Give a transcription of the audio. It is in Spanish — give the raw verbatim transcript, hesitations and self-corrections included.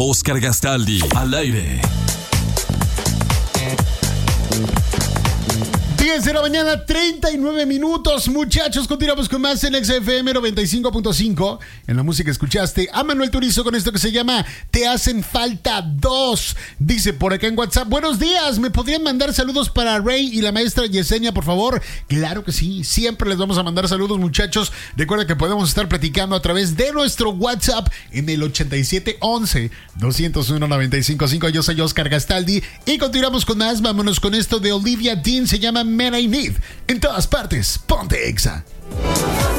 Oscar Gastaldi, al aire. diez de la mañana, treinta y nueve minutos. Muchachos, continuamos con más en X F M noventa y cinco punto cinco. En la música escuchaste a Manuel Turizo con esto que se llama Te hacen falta dos. Dice por acá en WhatsApp: buenos días, ¿me podrían mandar saludos para Rey y la maestra Yesenia, por favor? Claro que sí, siempre les vamos a mandar saludos, muchachos. Recuerda que podemos estar platicando a través de nuestro WhatsApp en el ochenta y siete once, doscientos uno, noventa y cinco cinco. Yo soy Oscar Gastaldi y continuamos con más. Vámonos con esto de Olivia Dean, se llama Man I Need. En todas partes, ponte Exa.